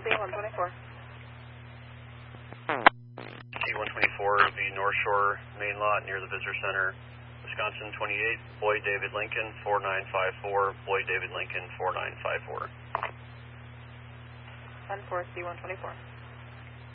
C-124. C-124, the North Shore main lot near the Visitor Center, Wisconsin 28, Boyd David Lincoln 4954, Boyd David Lincoln 4954. 10-4, C-124.